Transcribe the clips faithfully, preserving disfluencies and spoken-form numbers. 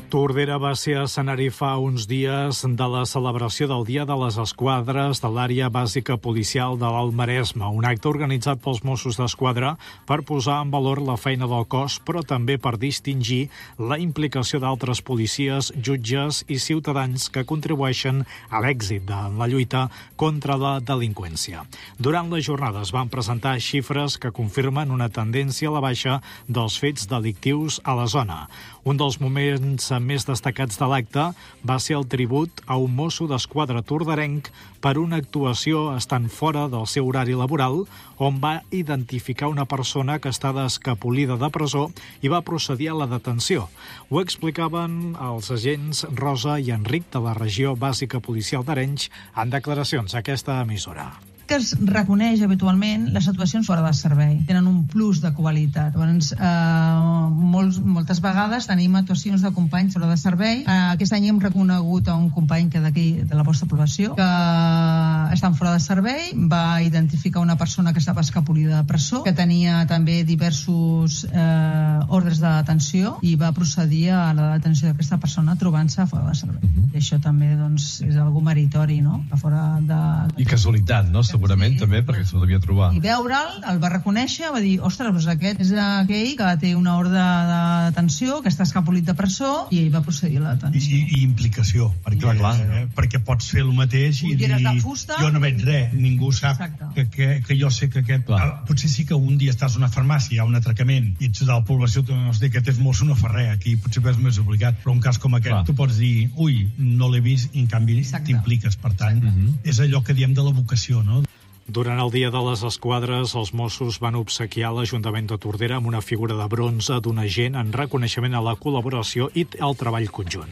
Tordera va ser escenari fa uns dies de la celebració del Dia de les Esquadres de l'Àrea Bàsica Policial de l'Alt Maresme, un acte organitzat pels Mossos d'Esquadra per posar en valor la feina del cos, però també per distingir la implicació d'altres policies, jutges i ciutadans que contribueixen a l'èxit de la lluita contra la delinqüència. Durant la jornada es van presentar xifres que confirmen una tendència a la baixa dels fets delictius a la zona. Un dels moments més destacats de l'acte va ser el tribut a un mosso d'esquadra torderenc per una actuació estant fora del seu horari laboral, on va identificar una persona que estava escapolida de presó i va procedir a la detenció. Ho explicaven els agents Rosa i Enric de la Regió Bàsica Policial d'Arenys en declaracions a aquesta emissora. Que es reconeix habitualment les actuacions fora de servei. Tenen un plus de qualitat. Llavors, eh, molts, moltes vegades tenim actuacions de companys fora de servei. Eh, aquest any hem reconegut a un company que d'aquí, de la vostra població, que estan fora de servei, va identificar una persona que estava escapolida de presó, que tenia també diversos eh, ordres de detenció i va procedir a la detenció d'aquesta persona trobant-se fora de servei. I això també doncs, és algo meritori, no? A fora de... I casualitat, no? Segurament sí, també, perquè s'ho devia trobar. I veure'l, el va reconèixer, va dir, ostres, doncs aquest és aquell que té una ordre de detenció, que està escapolit de presó, i ell va procedir a la detenció. I, i implicació, perquè, clar, clar. Eh, perquè pots fer el mateix i dir, jo no veig res, ningú sap que, que, que jo sé que aquest... Ah, potser sí que un dia estàs a una farmàcia, hi ha un atracament, i ets de la població, tu no sé, que aquest mosso no fa res, aquí potser ves més obligat, però un cas com aquest, clar, tu pots dir, ui, no l'he vist, i en canvi t'impliques, per tant, uh-huh. és allò que diem de la vocació, no? Durant el Dia de les Esquadres, els Mossos van obsequiar l'Ajuntament de Tordera amb una figura de bronze d'un agent en reconeixement a la col·laboració i al treball conjunt.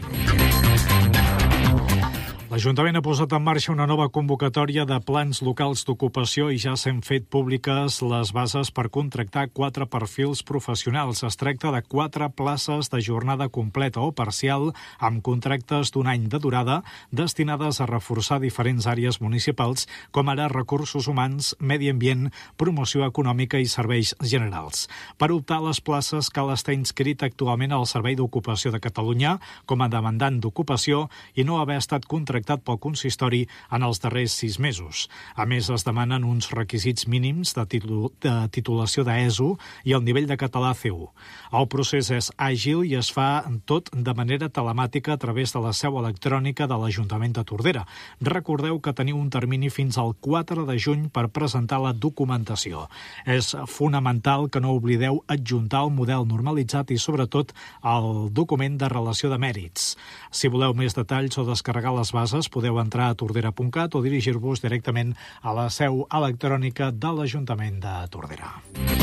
L'Ajuntament ha posat en marxa una nova convocatòria de plans locals d'ocupació i ja s'han fet públiques les bases per contractar quatre perfils professionals. Es tracta de quatre places de jornada completa o parcial amb contractes d'un any de durada destinades a reforçar diferents àrees municipals com ara recursos humans, medi ambient, promoció econòmica i serveis generals. Per optar a les places cal estar inscrit actualment al Servei d'Ocupació de Catalunya com a demandant d'ocupació i no haver estat contractat pel consistori en els darrers sis mesos. A més, es demanen uns requisits mínims de, titu de titulació d'E S O i el nivell de català C u. El procés és àgil i es fa tot de manera telemàtica a través de la seu electrònica de l'Ajuntament de Tordera. Recordeu que teniu un termini fins al quatre de juny per presentar la documentació. És fonamental que no oblideu adjuntar el model normalitzat i, sobretot, el document de relació de mèrits. Si voleu més detalls o descarregar les bases, podeu entrar a tordera punt cat o dirigir-vos directament a la seu electrònica de l'Ajuntament de Tordera.